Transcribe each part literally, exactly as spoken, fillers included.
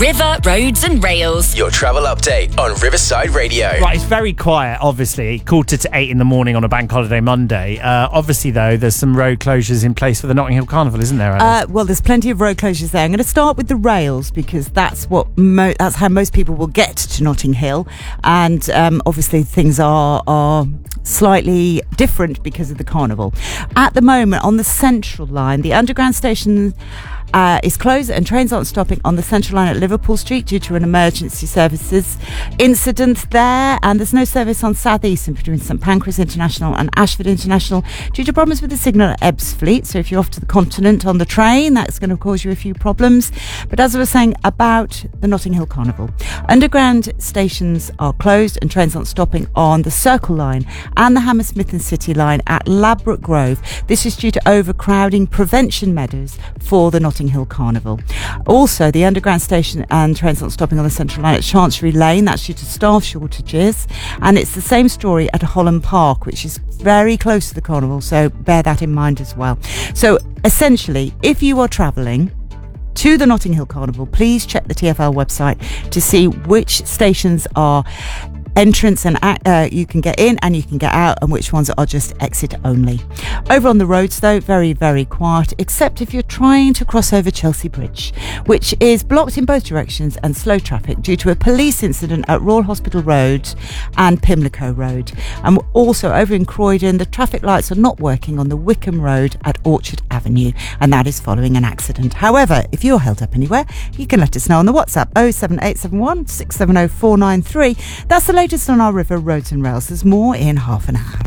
River, Roads and Rails. Your travel update on Riverside Radio. Right, it's very quiet, obviously, quarter to eight in the morning on a bank holiday Monday. Uh, obviously, though, there's some road closures in place for the Notting Hill Carnival, isn't there, Anna? Uh, well, there's plenty of road closures there. I'm going to start with the rails because that's what mo- that's how most people will get to Notting Hill, and um, obviously things are are slightly different because of the carnival. At the moment, on the Central Line, the Underground station Uh, is closed and trains aren't stopping on the Central Line at Liverpool Street due to an emergency services incident there, and there's no service on South Eastern between St Pancras International and Ashford International due to problems with the signal at Ebbsfleet. So if you're off to the continent on the train, that's going to cause you a few problems. But as I was saying about the Notting Hill Carnival, underground stations are closed and trains aren't stopping on the Circle Line and the Hammersmith and City Line at Ladbroke Grove. This is due to overcrowding prevention measures for the Notting Hill Carnival. Also, the underground station and trains not stopping on the Central Line at Chancery Lane. That's due to staff shortages, and it's the same story at Holland Park, which is very close to the Carnival, so bear that in mind as well. So essentially, if you are travelling to the Notting Hill Carnival, please check the T F L website to see which stations are entrance and uh, you can get in and you can get out, and which ones are just exit only. Over on the roads, though, very very quiet, except if you're trying to cross over Chelsea Bridge, which is blocked in both directions and slow traffic due to a police incident at Royal Hospital Road and Pimlico Road. And also over in Croydon, the traffic lights are not working on the Wickham Road at Orchard Avenue, and that is following an accident. However, if you're held up anywhere, you can let us know on the WhatsApp oh seven eight seven one, six seven oh, four nine three. That's the latest on our River, Roads and Rails. There's more in half an hour.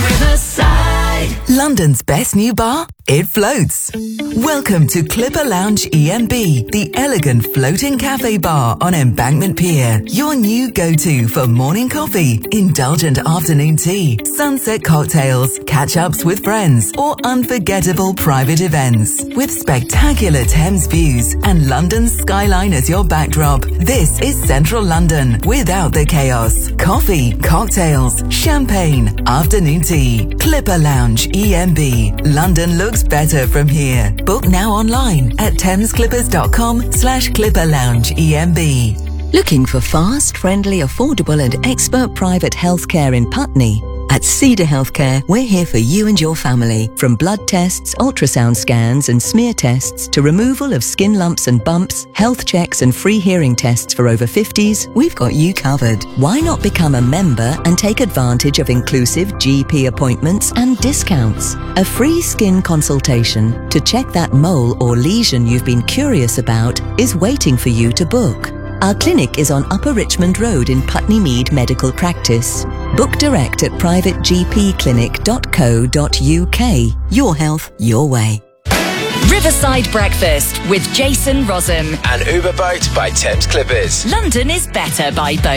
Riverside, London's best new bar. It floats. Welcome to Clipper Lounge E M B, the elegant floating cafe bar on Embankment Pier. Your new go-to for morning coffee, indulgent afternoon tea, sunset cocktails, catch-ups with friends, or unforgettable private events. With spectacular Thames views and London's skyline as your backdrop, this is Central London without the chaos. Coffee, cocktails, champagne, afternoon tea. Clipper Lounge E M B. London looks better from here. Book now online at thamesclippers.com slash Clipper Lounge E M B. Looking for fast, friendly, affordable and expert private healthcare in Putney? At Cedar Healthcare, we're here for you and your family. From blood tests, ultrasound scans and smear tests to removal of skin lumps and bumps, health checks and free hearing tests for over fifties, we've got you covered. Why not become a member and take advantage of inclusive G P appointments and discounts? A free skin consultation to check that mole or lesion you've been curious about is waiting for you to book. Our clinic is on Upper Richmond Road in Putney Mead Medical Practice. Book direct at private g p clinic dot co dot u k. Your health, your way. Riverside Breakfast with Jason Rossum. And Uber Boat by Thames Clippers. London is better by boat.